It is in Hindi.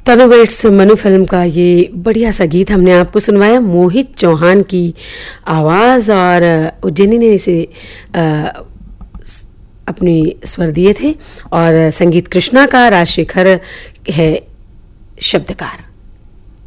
तनुवेट्स मनु फिल्म का ये बढ़िया सा गीत हमने आपको सुनवाया। मोहित चौहान की आवाज़ और उज्जैनी ने इसे अपनी स्वर दिए थे और संगीत कृष्णा का, राजशेखर है शब्दकार।